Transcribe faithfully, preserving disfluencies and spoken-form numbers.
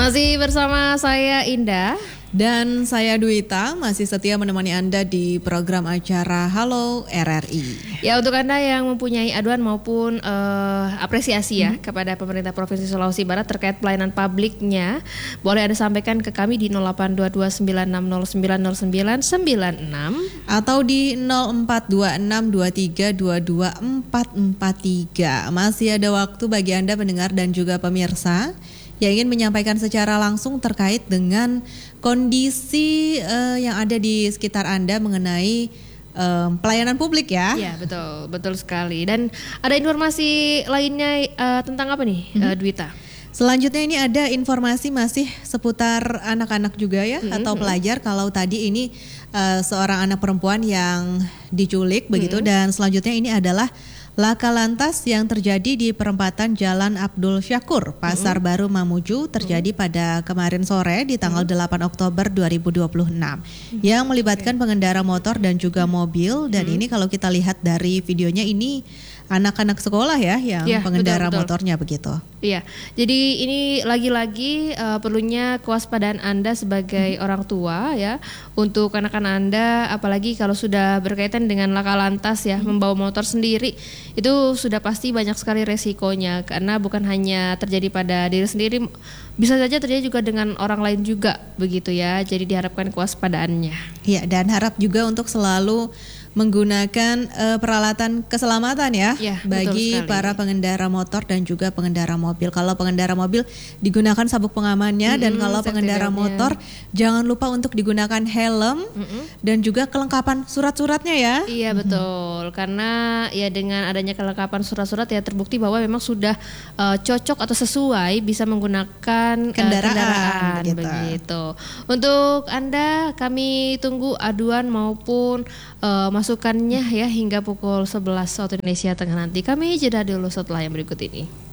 Masih bersama saya Indah dan saya Dwita, masih setia menemani Anda di program acara Halo R R I. Ya, untuk Anda yang mempunyai aduan maupun uh, apresiasi ya hmm. kepada pemerintah Provinsi Sulawesi Barat terkait pelayanan publiknya, boleh Anda sampaikan ke kami di nol delapan dua dua sembilan enam nol sembilan nol sembilan sembilan enam atau di nol empat dua enam dua tiga dua dua empat empat tiga. Masih ada waktu bagi Anda pendengar dan juga pemirsa yang ingin menyampaikan secara langsung terkait dengan kondisi uh, yang ada di sekitar Anda mengenai uh, pelayanan publik ya. Iya, betul, betul sekali. Dan ada informasi lainnya uh, tentang apa nih, mm-hmm. uh, Dwita? Selanjutnya ini ada informasi masih seputar anak-anak juga ya, mm-hmm. atau pelajar. Kalau tadi ini uh, seorang anak perempuan yang diculik begitu, mm-hmm. dan selanjutnya ini adalah laka lantas yang terjadi di perempatan Jalan Abdul Syakur, Pasar mm-hmm. Baru Mamuju, terjadi mm-hmm. pada kemarin sore di tanggal mm-hmm. delapan Oktober dua ribu dua puluh enam mm-hmm. yang melibatkan okay. pengendara motor dan juga mobil. Dan mm-hmm. ini kalau kita lihat dari videonya, ini anak-anak sekolah ya yang ya, pengendara betul, betul. motornya begitu. Iya, jadi ini lagi-lagi uh, perlunya kewaspadaan Anda sebagai hmm. orang tua ya untuk anak-anak Anda, apalagi kalau sudah berkaitan dengan laka lantas ya, hmm. membawa motor sendiri, itu sudah pasti banyak sekali resikonya karena bukan hanya terjadi pada diri sendiri, bisa saja terjadi juga dengan orang lain juga begitu ya. Jadi diharapkan kewaspadaannya. Iya, dan harap juga untuk selalu menggunakan uh, peralatan keselamatan ya, ya bagi para pengendara motor dan juga pengendara mobil. Kalau pengendara mobil digunakan sabuk pengamannya, mm-hmm, dan kalau pengendara motor jangan lupa untuk digunakan helm, mm-hmm. dan juga kelengkapan surat-suratnya ya. Iya, mm-hmm. betul, karena ya dengan adanya kelengkapan surat-surat ya terbukti bahwa memang sudah uh, cocok atau sesuai bisa menggunakan kendaraan, uh, kendaraan gitu. begitu. Untuk Anda kami tunggu aduan maupun uh, masukannya ya hingga pukul sebelas waktu Indonesia Tengah nanti. Kami jeda dulu setelah yang berikut ini.